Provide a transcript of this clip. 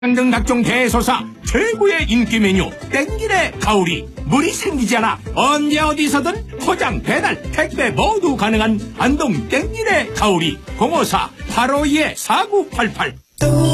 등 각종 대소사 최고의 인기 메뉴 땡길의 가오리. 물이 생기지 않아 언제 어디서든 포장 배달 택배 모두 가능한 안동 땡길의 가오리. 054-852-4988